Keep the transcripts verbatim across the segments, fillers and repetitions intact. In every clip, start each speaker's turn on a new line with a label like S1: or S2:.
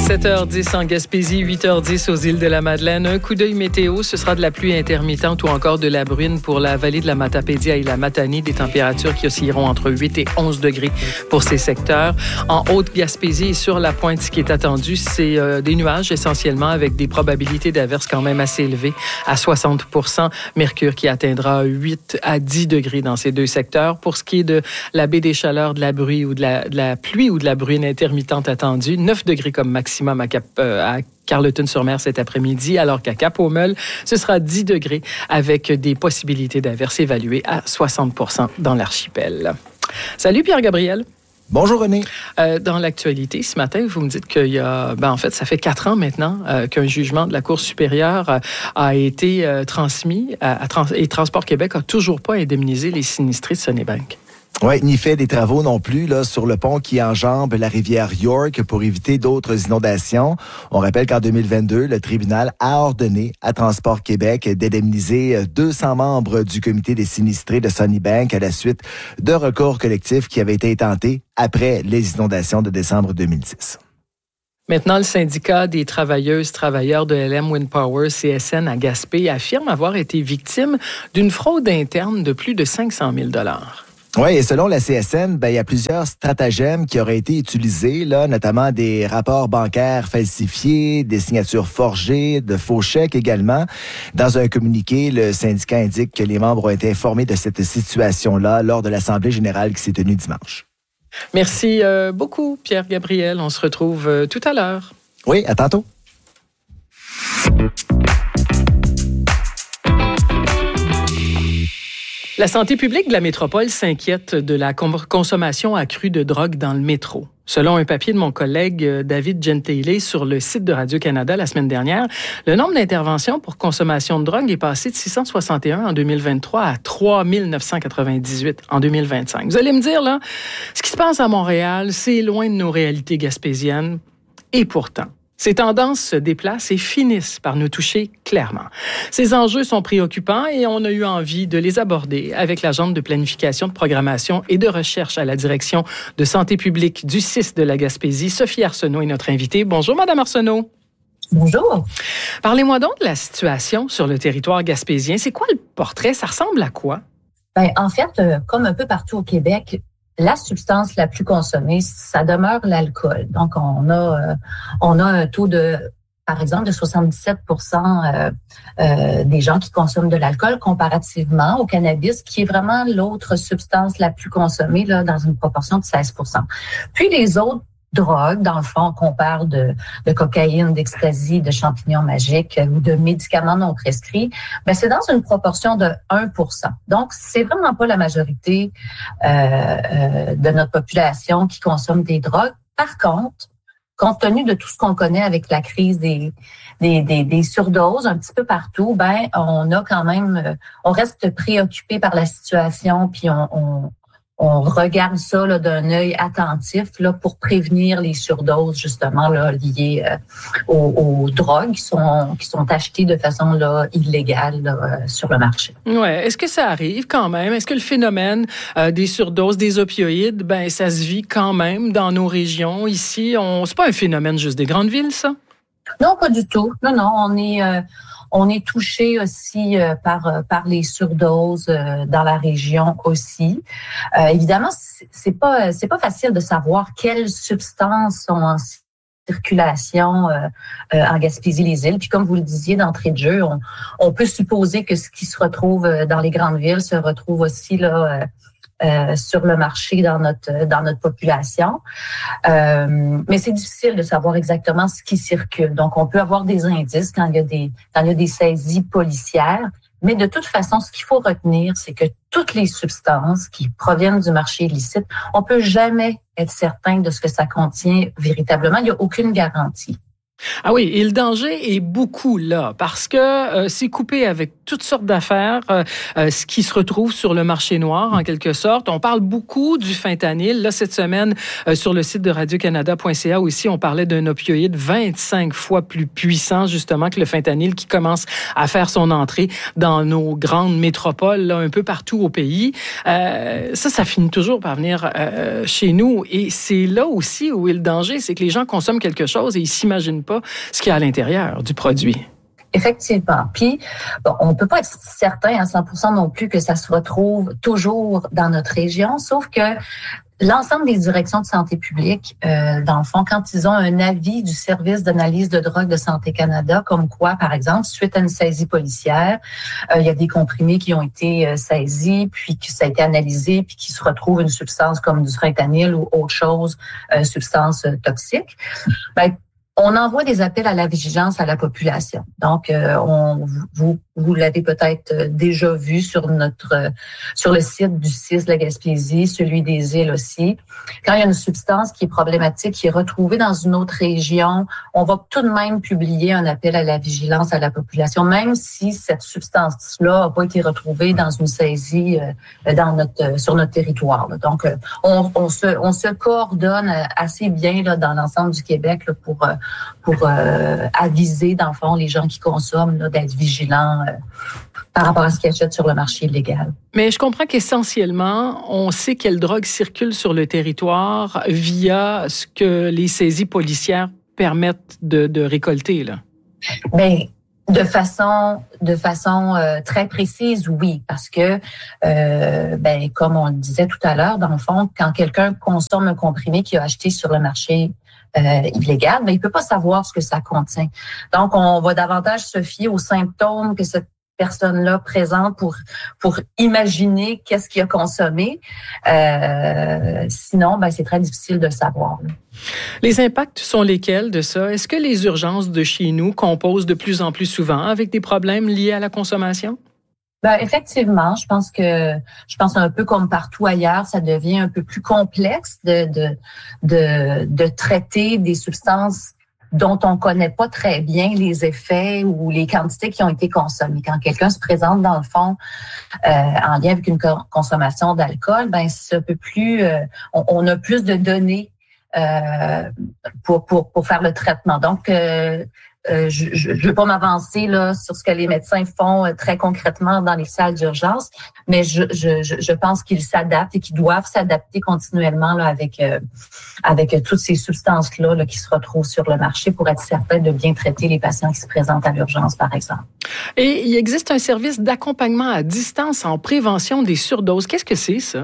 S1: sept heures dix en Gaspésie, huit heures dix aux îles de la Madeleine. Un coup d'œil météo, ce sera de la pluie intermittente ou encore de la bruine pour la vallée de la Matapédia et la Matanie. Des températures qui oscilleront entre huit et onze degrés pour ces secteurs. En Haute-Gaspésie et sur la pointe, ce qui est attendu, c'est euh, des nuages essentiellement avec des probabilités d'averses quand même assez élevées à soixante pour cent. Mercure qui atteindra huit à dix degrés dans ces deux secteurs. Pour ce qui est de la baie des Chaleurs, de la bruie ou de la, de la pluie ou de la bruine intermittente attendue, neuf degrés comme maximum à, Cap, euh, à Carleton-sur-Mer cet après-midi, alors qu'à Cap-au-Meul, ce sera dix degrés avec des possibilités d'averses évaluées à soixante pour cent dans l'archipel. Salut Pierre-Gabriel.
S2: Bonjour René.
S1: Euh, dans l'actualité, ce matin, vous me dites qu'il y a, ben en fait, ça fait quatre ans maintenant euh, qu'un jugement de la Cour supérieure euh, a été euh, transmis à, à Trans- et Transport Québec n'a toujours pas indemnisé les sinistrés de Sunnybank.
S2: Oui, ni fait des travaux non plus là sur le pont qui enjambe la rivière York pour éviter d'autres inondations. On rappelle qu'en deux mille vingt-deux, le tribunal a ordonné à Transport Québec d'indemniser deux cents membres du comité des sinistrés de Sunnybank à la suite de recours collectifs qui avaient été intentés après les inondations de décembre deux mille dix.
S1: Maintenant, le syndicat des travailleuses travailleurs de L M Wind Power C S N à Gaspé affirme avoir été victime d'une fraude interne de plus de cinq cent mille dollars.
S2: Oui, et selon la C S N, ben, il y a plusieurs stratagèmes qui auraient été utilisés, là, notamment des rapports bancaires falsifiés, des signatures forgées, de faux chèques également. Dans un communiqué, le syndicat indique que les membres ont été informés de cette situation-là lors de l'Assemblée générale qui s'est tenue dimanche.
S1: Merci euh, beaucoup, Pierre-Gabriel. On se retrouve euh, tout à l'heure.
S2: Oui, à tantôt.
S1: La santé publique de la métropole s'inquiète de la consommation accrue de drogue dans le métro. Selon un papier de mon collègue David Gentile sur le site de Radio-Canada la semaine dernière, le nombre d'interventions pour consommation de drogue est passé de six cent soixante et un en deux mille vingt-trois à trois mille neuf cent quatre-vingt-dix-huit en deux mille vingt-cinq. Vous allez me dire, là, ce qui se passe à Montréal, c'est loin de nos réalités gaspésiennes. Et pourtant, ces tendances se déplacent et finissent par nous toucher clairement. Ces enjeux sont préoccupants et on a eu envie de les aborder avec l'agente de planification, de programmation et de recherche à la direction de santé publique du C I S de la Gaspésie. Sophie Arsenault est notre invitée. Bonjour, Madame Arsenault.
S3: Bonjour.
S1: Parlez-moi donc de la situation sur le territoire gaspésien. C'est quoi le portrait? Ça ressemble à quoi?
S3: Ben, en fait, euh, comme un peu partout au Québec, la substance la plus consommée, ça demeure l'alcool. Donc, on a, euh, on a un taux de, par exemple, de soixante-dix-sept pour cent euh, euh, des gens qui consomment de l'alcool comparativement au cannabis, qui est vraiment l'autre substance la plus consommée là, dans une proportion de seize pour cent. Puis les autres drogues, dans le fond, qu'on parle de, de cocaïne, d'ecstasy, de champignons magiques ou de médicaments non prescrits, ben c'est dans une proportion de un pour cent. Donc, c'est vraiment pas la majorité euh, euh, de notre population qui consomme des drogues. Par contre, compte tenu de tout ce qu'on connaît avec la crise des, des, des, des surdoses un petit peu partout, ben on a quand même, on reste préoccupé par la situation, puis on, on On regarde ça là, d'un œil attentif là, pour prévenir les surdoses justement là, liées euh, aux, aux drogues qui sont, qui sont achetées de façon là, illégale là, euh, sur le marché.
S1: Ouais. Est-ce que ça arrive quand même? Est-ce que le phénomène euh, des surdoses, des opioïdes, ben ça se vit quand même dans nos régions? Ici, on c'est pas un phénomène juste des grandes villes, ça?
S3: Non, pas du tout. Non, non, on est... Euh, On est touché aussi euh, par euh, par les surdoses euh, dans la région aussi. Euh, évidemment, c'est, c'est pas c'est pas facile de savoir quelles substances sont en circulation euh, euh, en Gaspésie-les-Îles. Puis comme vous le disiez d'entrée de jeu, on, on peut supposer que ce qui se retrouve dans les grandes villes se retrouve aussi là. Euh, Euh, sur le marché dans notre dans notre population. Euh, mais c'est difficile de savoir exactement ce qui circule. Donc, on peut avoir des indices quand il y a des quand il y a des saisies policières. Mais de toute façon, ce qu'il faut retenir, c'est que toutes les substances qui proviennent du marché illicite, on peut jamais être certain de ce que ça contient véritablement. Il n'y a aucune garantie.
S1: Ah oui, et le danger est beaucoup là, parce que euh, c'est coupé avec toutes sortes d'affaires, euh, euh, ce qui se retrouve sur le marché noir, en quelque sorte. On parle beaucoup du fentanyl. Là, cette semaine, euh, sur le site de radio canada point c a aussi, on parlait d'un opioïde vingt-cinq fois plus puissant, justement, que le fentanyl, qui commence à faire son entrée dans nos grandes métropoles, là, un peu partout au pays. Euh, ça, ça finit toujours par venir euh, chez nous. Et c'est là aussi où est le danger, c'est que les gens consomment quelque chose et ils s'imaginent pas ce qu'il y a à l'intérieur du produit.
S3: Effectivement. Puis, bon, on peut pas être certain à cent pour cent non plus que ça se retrouve toujours dans notre région, sauf que l'ensemble des directions de santé publique, euh, dans le fond, quand ils ont un avis du service d'analyse de drogue de Santé Canada, comme quoi, par exemple, suite à une saisie policière, euh, il y a des comprimés qui ont été euh, saisis, puis que ça a été analysé, puis qui se retrouve une substance comme du fentanyl ou autre chose, euh, substance euh, toxique, ben, on envoie des appels à la vigilance à la population. Donc, euh, on, vous, vous l'avez peut-être déjà vu sur notre, sur le site du C I S de la Gaspésie, celui des îles aussi. Quand il y a une substance qui est problématique, qui est retrouvée dans une autre région, on va tout de même publier un appel à la vigilance à la population, même si cette substance-là n'a pas été retrouvée dans une saisie euh, dans notre, sur notre territoire. Là. Donc, euh, on, on, se, on se coordonne assez bien là, dans l'ensemble du Québec là, pour euh, pour euh, aviser, dans le fond, les gens qui consomment, là, d'être vigilants euh, par rapport à ce qu'ils achètent sur le marché illégal.
S1: Mais je comprends qu'essentiellement, on sait quelle drogue circule sur le territoire via ce que les saisies policières permettent de, de récolter, là.
S3: Bien, de façon, de façon euh, très précise, oui, parce que, euh, ben, comme on le disait tout à l'heure, dans le fond, quand quelqu'un consomme un comprimé qu'il a acheté sur le marché Euh, illégal, mais il peut pas savoir ce que ça contient. Donc, on va davantage se fier aux symptômes que cette personne-là présente pour pour imaginer qu'est-ce qu'il a consommé. Euh, sinon, ben c'est très difficile de savoir.
S1: Les impacts sont lesquels de ça? Est-ce que les urgences de chez nous composent de plus en plus souvent avec des problèmes liés à la consommation?
S3: Ben effectivement, je pense que je pense un peu comme partout ailleurs, ça devient un peu plus complexe de de de, de traiter des substances dont on connaît pas très bien les effets ou les quantités qui ont été consommées. Quand quelqu'un se présente dans le fond euh, en lien avec une consommation d'alcool, ben c'est un peu plus, euh, on, on a plus de données euh, pour pour pour faire le traitement. Donc euh, Euh, je ne veux pas m'avancer là sur ce que les médecins font euh, très concrètement dans les salles d'urgence, mais je, je, je pense qu'ils s'adaptent et qu'ils doivent s'adapter continuellement là, avec, euh, avec euh, toutes ces substances-là là, qui se retrouvent sur le marché pour être certain de bien traiter les patients qui se présentent à l'urgence, par exemple.
S1: Et il existe un service d'accompagnement à distance en prévention des surdoses. Qu'est-ce que c'est, ça?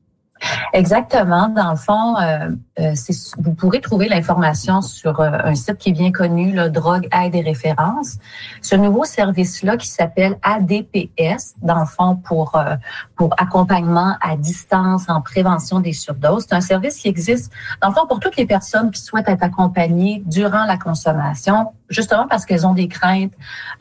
S3: Exactement. Dans le fond, euh, euh, c'est, vous pourrez trouver l'information sur euh, un site qui est bien connu, là, Drogue, Aide et Référence. Ce nouveau service-là qui s'appelle A D P S, dans le fond, pour euh, pour accompagnement à distance en prévention des surdoses. C'est un service qui existe, dans le fond, pour toutes les personnes qui souhaitent être accompagnées durant la consommation, justement parce qu'elles ont des craintes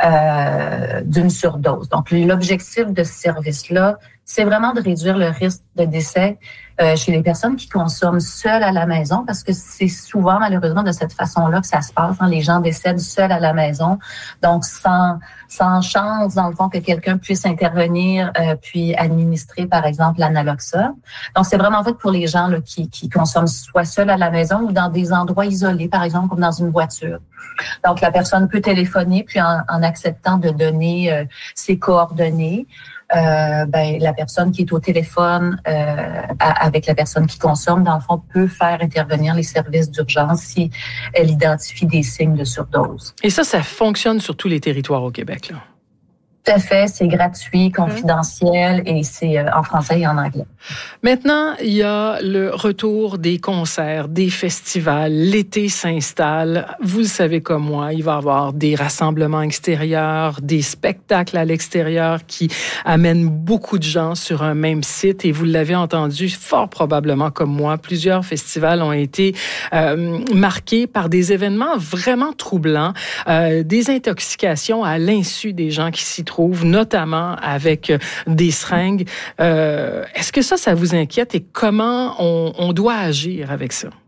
S3: euh, d'une surdose. Donc, l'objectif de ce service-là, c'est vraiment de réduire le risque de décès euh, chez les personnes qui consomment seules à la maison, parce que c'est souvent, malheureusement, de cette façon-là que ça se passe. Hein, les gens décèdent seuls à la maison, donc sans, sans chance, dans le fond, que quelqu'un puisse intervenir euh, puis administrer, par exemple, l'analoxone. Donc, c'est vraiment fait pour les gens là, qui, qui consomment soit seuls à la maison ou dans des endroits isolés, par exemple, comme dans une voiture. Donc, la personne peut téléphoner, puis en, en acceptant de donner euh, ses coordonnées, Euh, ben la personne qui est au téléphone euh, à, avec la personne qui consomme, dans le fond, peut faire intervenir les services d'urgence si elle identifie des signes de surdose.
S1: Et ça, ça fonctionne sur tous les territoires au Québec, là?
S3: Tout à fait, c'est gratuit, confidentiel et c'est euh, en français et en anglais.
S1: Maintenant, il y a le retour des concerts, des festivals. L'été s'installe. Vous le savez comme moi, il va y avoir des rassemblements extérieurs, des spectacles à l'extérieur qui amènent beaucoup de gens sur un même site. Et vous l'avez entendu fort probablement comme moi, plusieurs festivals ont été euh, marqués par des événements vraiment troublants, euh, des intoxications à l'insu des gens qui s'y trouvent, notamment avec des seringues. Euh, est-ce que ça, ça vous inquiète et comment on, on doit agir avec ça?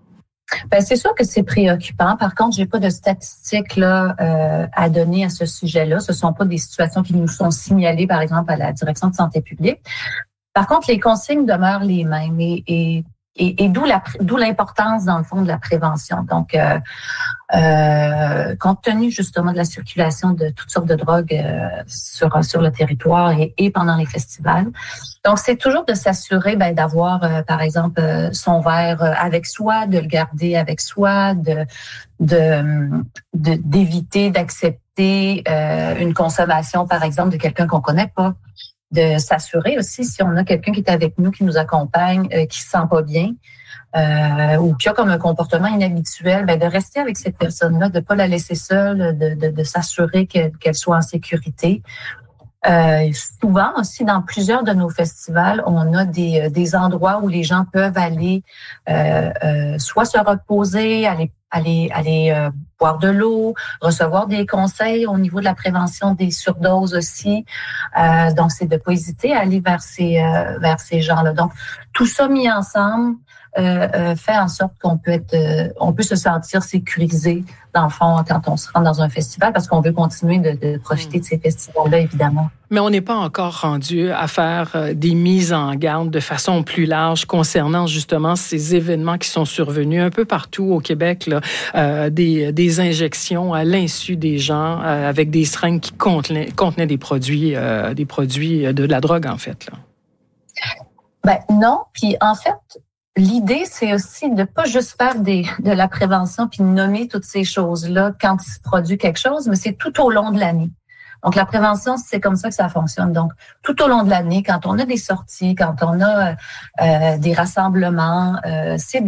S3: Ben, c'est sûr que c'est préoccupant. Par contre, j'ai pas de statistiques là euh, à donner à ce sujet-là. Ce sont pas des situations qui nous sont signalées, par exemple, à la Direction de santé publique. Par contre, les consignes demeurent les mêmes et, et, et, et d'où la d'où l'importance, dans le fond, de la prévention. Donc, euh, euh, compte tenu justement de la circulation de toutes sortes de drogues euh, sur sur le territoire et, et pendant les festivals. Donc, c'est toujours de s'assurer ben, d'avoir, euh, par exemple, euh, son verre euh, avec soi, de le garder avec soi, de, de, de d'éviter d'accepter euh, une consommation, par exemple, de quelqu'un qu'on connaît pas. De s'assurer aussi, si on a quelqu'un qui est avec nous, qui nous accompagne, euh, qui se sent pas bien, euh, ou qui a comme un comportement inhabituel, ben de rester avec cette personne-là, de pas la laisser seule, de, de, de s'assurer qu'elle, qu'elle soit en sécurité. Euh, souvent aussi, dans plusieurs de nos festivals, on a des, des endroits où les gens peuvent aller euh, euh, soit se reposer, aller aller aller euh, boire de l'eau, recevoir des conseils au niveau de la prévention des surdoses aussi. Euh, donc, c'est de pas hésiter à aller vers ces euh, vers ces gens-là. Donc, tout ça mis ensemble euh, euh, fait en sorte qu'on peut être, euh, on peut se sentir sécurisé dans le fond quand on se rend dans un festival parce qu'on veut continuer de, de profiter de ces festivals-là, évidemment.
S1: Mais on n'est pas encore rendu à faire euh, des mises en garde de façon plus large concernant justement ces événements qui sont survenus un peu partout au Québec, là, euh, des, des injections à l'insu des gens euh, avec des seringues qui contenaient, contenaient des produits, euh, des produits de la drogue en fait. Là.
S3: Ben non, puis en fait, l'idée, c'est aussi de pas juste faire des, de la prévention puis de nommer toutes ces choses-là quand il se produit quelque chose, mais c'est tout au long de l'année. Donc, la prévention, c'est comme ça que ça fonctionne. Donc, tout au long de l'année, quand on a des sorties, quand on a euh, des rassemblements, euh, c'est